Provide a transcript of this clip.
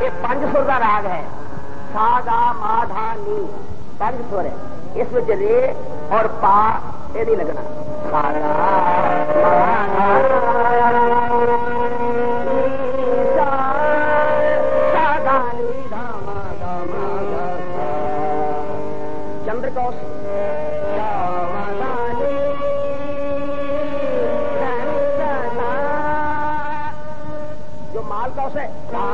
ये पंज सुर का राग है। सा गा मा धा नी पंज सुर है। इस विच रे और पा ये नहीं लगना। सा गा मा धा नी सा गा नी धा मा गा मा गा सा। चंद्रकौश मालकौश है।